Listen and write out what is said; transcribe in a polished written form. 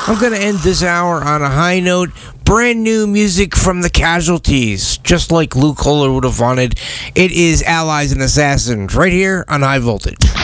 I'm going to end this hour on a high note. Brand new music from the Casualties, just like Luke Kohler would have wanted. It is Allies and Assassins, right here on High Voltage.